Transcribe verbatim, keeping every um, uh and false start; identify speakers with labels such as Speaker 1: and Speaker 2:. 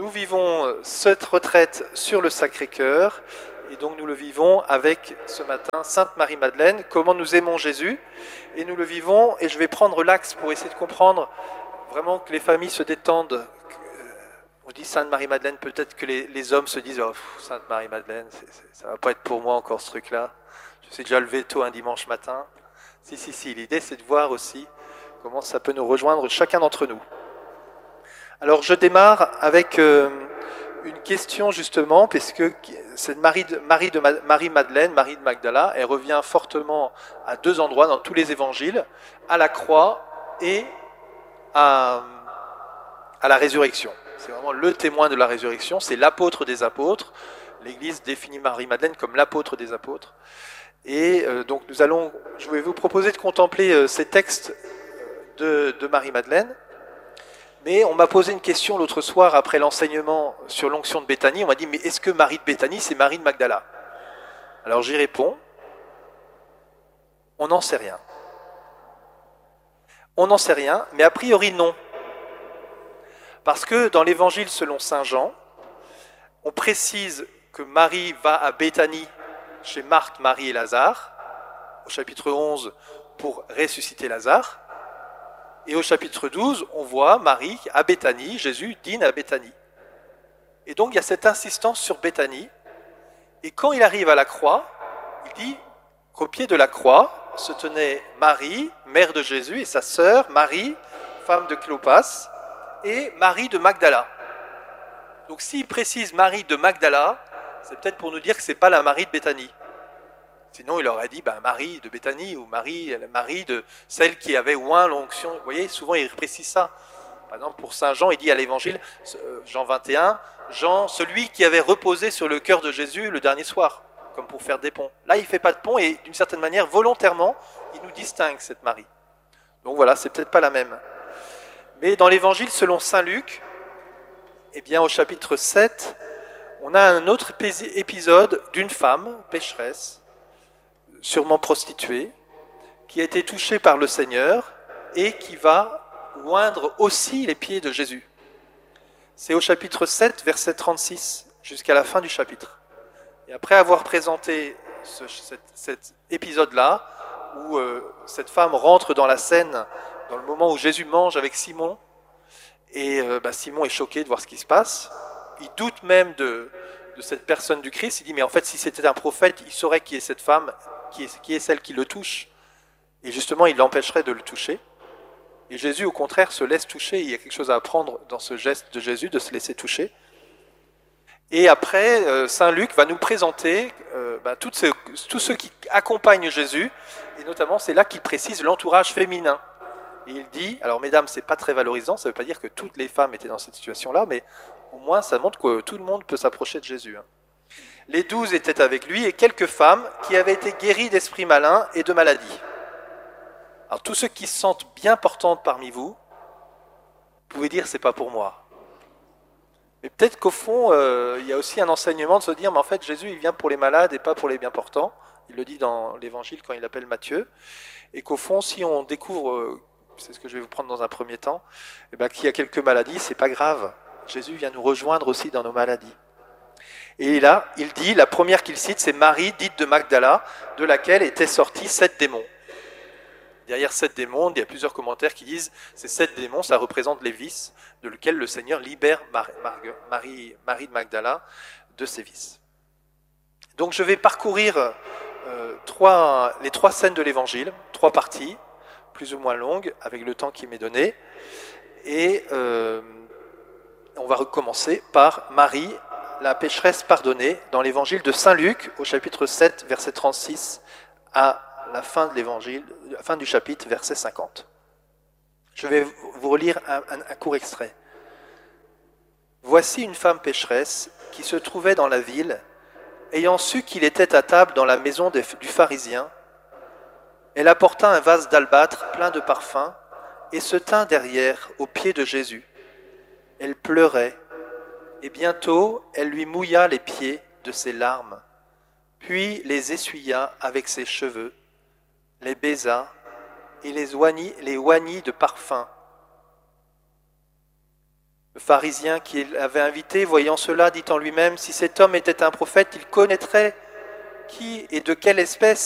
Speaker 1: Nous vivons cette retraite sur le Sacré-Cœur et donc nous le vivons avec ce matin Sainte Marie-Madeleine, comment nous aimons Jésus, et nous le vivons, et je vais prendre l'axe pour essayer de comprendre vraiment que les familles se détendent. On dit Sainte Marie-Madeleine, peut-être que les, les hommes se disent oh, pff, Sainte Marie-Madeleine, c'est, c'est, ça va pas être pour moi encore ce truc-là. Je suis déjà levé tôt un dimanche matin. Si, si, si, l'idée c'est de voir aussi comment ça peut nous rejoindre chacun d'entre nous. Alors je démarre avec euh, une question justement, parce que c'est Marie de, Marie de Marie-Madeleine, Marie de Magdala, elle revient fortement à deux endroits dans tous les évangiles, à la croix et à, à la résurrection. C'est vraiment le témoin de la résurrection, c'est l'apôtre des apôtres. L'Église définit Marie-Madeleine comme l'apôtre des apôtres. Et euh, donc nous allons, je vais vous proposer de contempler euh, ces textes de, de Marie-Madeleine. Mais on m'a posé une question l'autre soir après l'enseignement sur l'onction de Béthanie. On m'a dit, mais est-ce que Marie de Béthanie, c'est Marie de Magdala? Alors j'y réponds, on n'en sait rien. On n'en sait rien, mais a priori non. Parce que dans l'évangile selon saint Jean, on précise que Marie va à Béthanie chez Marthe, Marie et Lazare, au chapitre onze, pour ressusciter Lazare. Et au chapitre douze, on voit Marie à Béthanie, Jésus dîne à Béthanie. Et donc il y a cette insistance sur Béthanie. Et quand il arrive à la croix, il dit qu'au pied de la croix se tenait Marie, mère de Jésus, et sa sœur, Marie, femme de Cléopas, et Marie de Magdala. Donc s'il précise Marie de Magdala, c'est peut-être pour nous dire que ce n'est pas la Marie de Béthanie. Sinon, il aurait dit ben, Marie de Béthanie ou Marie, Marie de celle qui avait oint l'onction. Vous voyez, souvent il précise ça. Par exemple, pour saint Jean, il dit à l'évangile, Jean vingt et un, Jean, celui qui avait reposé sur le cœur de Jésus le dernier soir, comme pour faire des ponts. Là, il ne fait pas de pont et d'une certaine manière, volontairement, il nous distingue cette Marie. Donc voilà, c'est peut-être pas la même. Mais dans l'évangile selon saint Luc, eh bien, au chapitre sept, on a un autre épisode d'une femme pécheresse, sûrement prostituée, qui a été touchée par le Seigneur et qui va oindre aussi les pieds de Jésus. C'est au chapitre sept, verset trente-six, jusqu'à la fin du chapitre. Et après avoir présenté ce, cet, cet épisode-là, où euh, cette femme rentre dans la scène, dans le moment où Jésus mange avec Simon, et euh, bah, Simon est choqué de voir ce qui se passe, il doute même de, de cette personne du Christ, il dit mais en fait si c'était un prophète, il saurait qui est cette femme, Qui est, qui est celle qui le touche, et justement il l'empêcherait de le toucher. Et Jésus au contraire se laisse toucher, il y a quelque chose à apprendre dans ce geste de Jésus, de se laisser toucher. Et après, euh, saint Luc va nous présenter euh, bah, toutes ces, tous ceux qui accompagnent Jésus, et notamment c'est là qu'il précise l'entourage féminin. Et il dit, alors mesdames, c'est pas très valorisant, ça ne veut pas dire que toutes les femmes étaient dans cette situation-là, mais au moins ça montre que tout le monde peut s'approcher de Jésus. Hein. Les douze étaient avec lui et quelques femmes qui avaient été guéries d'esprits malins et de maladies. Alors tous ceux qui se sentent bien portantes parmi vous, vous pouvez dire c'est pas pour moi. Mais peut-être qu'au fond, euh, il y a aussi un enseignement de se dire mais en fait Jésus il vient pour les malades et pas pour les bien portants. Il le dit dans l'évangile quand il appelle Matthieu. Et qu'au fond, si on découvre, euh, c'est ce que je vais vous prendre dans un premier temps, eh ben, qu'il y a quelques maladies, c'est pas grave. Jésus vient nous rejoindre aussi dans nos maladies. Et là, il dit, la première qu'il cite, c'est Marie, dite de Magdala, de laquelle étaient sortis sept démons. Derrière sept démons, il y a plusieurs commentaires qui disent, ces sept démons, ça représente les vices, de lesquels le Seigneur libère Marie, Marie de Magdala de ses vices. Donc je vais parcourir euh, trois, les trois scènes de l'Évangile, trois parties, plus ou moins longues, avec le temps qui m'est donné. Et euh, on va recommencer par Marie, la pécheresse pardonnée, dans l'évangile de saint Luc, au chapitre sept, verset trente-six, à la fin de l'évangile, la fin du chapitre, verset cinquante. Je vais vous relire un, un, un court extrait. Voici une femme pécheresse qui se trouvait dans la ville, ayant su qu'il était à table dans la maison des, du pharisien. Elle apporta un vase d'albâtre plein de parfums et se tint derrière, aux pieds de Jésus. Elle pleurait. Et bientôt, elle lui mouilla les pieds de ses larmes, puis les essuya avec ses cheveux, les baisa et les oignit, les oignit de parfum. Le pharisien qui l'avait invité, voyant cela, dit en lui-même, si cet homme était un prophète, il connaîtrait qui et de quelle espèce